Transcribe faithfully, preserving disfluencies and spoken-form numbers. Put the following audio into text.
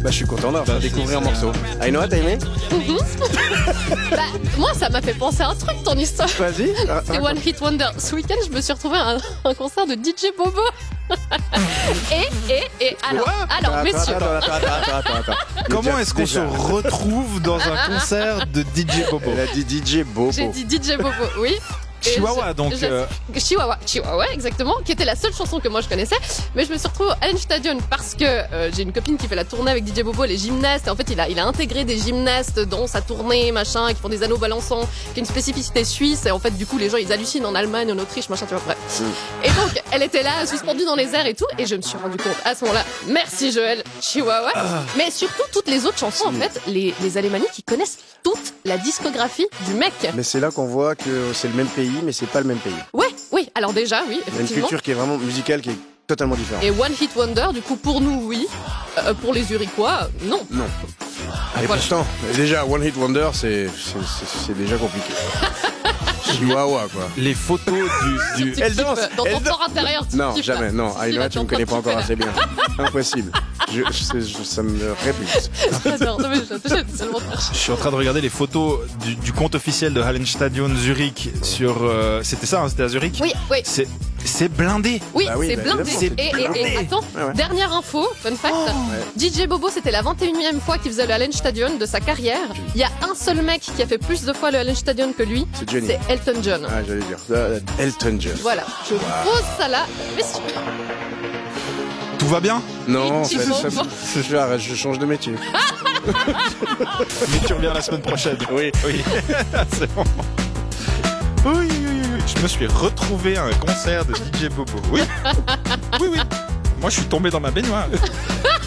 Bah, je suis content d'avoir bah, découvrir un morceau. Aïnoa, t'as aimé? Bah, moi, ça m'a fait penser à un truc, ton histoire. Vas-y. C'est One Hit Wonder. Ce week-end, je me suis retrouvée à un, un concert de D J Bobo. et, et, et, alors, Quoi alors, attends, messieurs. Attends, attends, attends, attends, attends. Comment est-ce qu'on déjà... se retrouve dans un concert de D J Bobo? Elle a dit D J Bobo. J'ai dit D J Bobo, oui. Chihuahua, je, donc. Je, euh... Chihuahua, Chihuahua, exactement, qui était la seule chanson que moi je connaissais. Mais je me suis retrouvée au Hallenstadion parce que euh, j'ai une copine qui fait la tournée avec D J Bobo, les gymnastes. Et en fait, il a, il a intégré des gymnastes dans sa tournée, machin, qui font des anneaux balançants, qui a une spécificité suisse. Et en fait, du coup, les gens, ils hallucinent en Allemagne, en Autriche, machin, tu vois, bref. Mm. Et donc, elle était là, suspendue dans les airs et tout. Et je me suis rendu compte à ce moment-là, merci Joël, Chihuahua. Ah. Mais surtout, toutes les autres chansons, mm. en fait, les, les Alémaniques, ils connaissent toute la discographie du mec. Mais c'est là qu'on voit que c'est le même pays, mais c'est pas le même pays. Ouais, oui, alors déjà, oui, effectivement. Il y a une culture qui est vraiment musicale qui est totalement différente. Et One Hit Wonder, du coup, pour nous, oui. Euh, pour les Uriquois, non. Non. Et voilà. Pourtant, déjà, One Hit Wonder, c'est, c'est, c'est, c'est déjà compliqué. Chihuahua, quoi. Les photos du... du... Elle danse dans ton fort intérieur. Non, jamais, non. Aïnoa, tu me connais pas encore assez bien. Impossible. Je, je, je, ça me répulse. Je suis en train de regarder les photos du, du compte officiel de Hallenstadion Zurich sur... Euh, c'était ça, hein, c'était à Zurich? Oui, oui. C'est, c'est blindé. Oui, bah oui c'est bah blindé. C'est et, blindé. Et, et attends, ouais, ouais. Dernière info, fun fact. Oh. D J Bobo, c'était la vingt et unième fois qu'il faisait le Hallenstadion de sa carrière. Il y a un seul mec qui a fait plus de fois le Hallenstadion que lui. C'est Johnny. C'est Elton John. Ah, j'allais dire. Uh, Elton John. Voilà, je wow. pose ça là, messieurs. Tout va bien? Non, ça, ça, ça, je, arrête, je change de métier. Mais tu reviens la semaine prochaine. Oui. Oui. C'est bon. Oui, oui, oui. Je me suis retrouvé à un concert de D J Bobo. Oui. Oui, oui. Moi, je suis tombé dans ma baignoire.